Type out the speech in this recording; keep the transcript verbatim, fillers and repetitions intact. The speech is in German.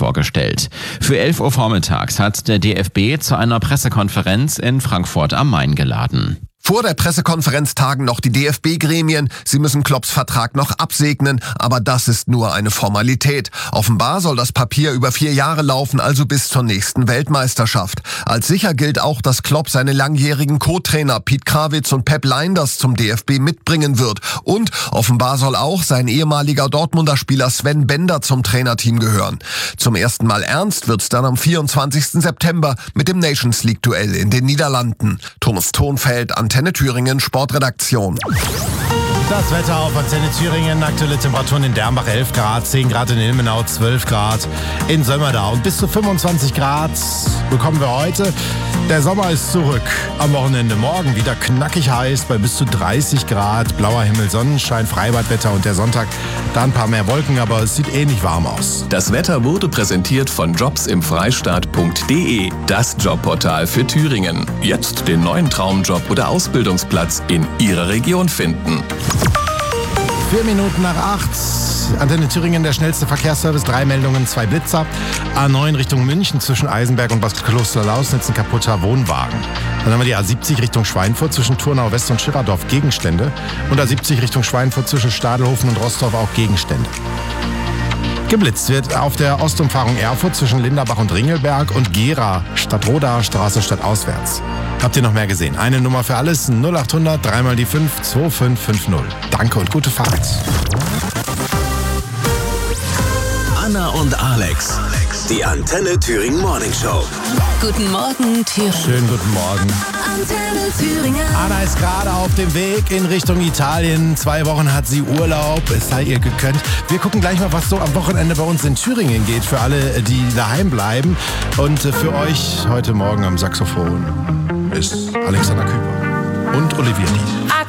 vorgestellt. Für elf Uhr vormittags hat der D F B zu einer Pressekonferenz in Frankfurt am Main geladen. Vor der Pressekonferenz tagen noch die D F B-Gremien. Sie müssen Klopps Vertrag noch absegnen, aber das ist nur eine Formalität. Offenbar soll das Papier über vier Jahre laufen, also bis zur nächsten Weltmeisterschaft. Als sicher gilt auch, dass Klopp seine langjährigen Co-Trainer Piet Krawitz und Pep Lijnders zum D F B mitbringen wird. Und offenbar soll auch sein ehemaliger Dortmunder Spieler Sven Bender zum Trainerteam gehören. Zum ersten Mal ernst wird's dann am vierundzwanzigsten September mit dem Nations League-Duell in den Niederlanden. Thomas Thonfeld, Antenne Thüringen, Sportredaktion. Das Wetter auf Antenne Thüringen, aktuelle Temperaturen in Dernbach elf Grad, zehn Grad in Ilmenau, zwölf Grad in Sömmerda und bis zu fünfundzwanzig Grad bekommen wir heute. Der Sommer ist zurück. Am Wochenende morgen wieder knackig heiß bei bis zu dreißig Grad, blauer Himmel, Sonnenschein, Freibadwetter und der Sonntag da ein paar mehr Wolken, aber es sieht ähnlich warm aus. Das Wetter wurde präsentiert von jobs im freistaat punkt de, das Jobportal für Thüringen. Jetzt den neuen Traumjob oder Ausbildungsplatz in Ihrer Region finden. Vier Minuten nach acht. Antenne Thüringen, der schnellste Verkehrsservice. Drei Meldungen, zwei Blitzer. A neun Richtung München zwischen Eisenberg und Bad Kloster-Lausnitz ein kaputter Wohnwagen. Dann haben wir die A siebzig Richtung Schweinfurt zwischen Turnau West und Schirerdorf Gegenstände. Und A siebzig Richtung Schweinfurt zwischen Stadelhofen und Rostorf auch Gegenstände. Geblitzt wird auf der Ostumfahrung Erfurt zwischen Linderbach und Ringelberg und Gera, Stadtrodaer Straße stadtauswärts. Habt ihr noch mehr gesehen? Eine Nummer für alles, null achthundert, dreimal die fünf, zwei fünf fünf null. Danke und gute Fahrt. Anna und Alex, die Antenne Thüringen Morning Show. Guten Morgen, Thüringen. Schönen guten Morgen. Antenne Thüringen. Anna ist gerade auf dem Weg in Richtung Italien. Zwei Wochen hat sie Urlaub, es sei ihr gegönnt. Wir gucken gleich mal, was so am Wochenende bei uns in Thüringen geht, für alle, die daheim bleiben. Und für euch heute Morgen am Saxophon ist Alexander Küper und Olivia Lied.